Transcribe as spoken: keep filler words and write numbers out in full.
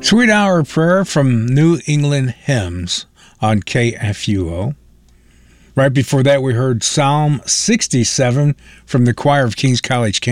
Sweet Hour of Prayer from New England Hymns on K F U O. Right before that, we heard Psalm sixty-seven from the choir of King's College,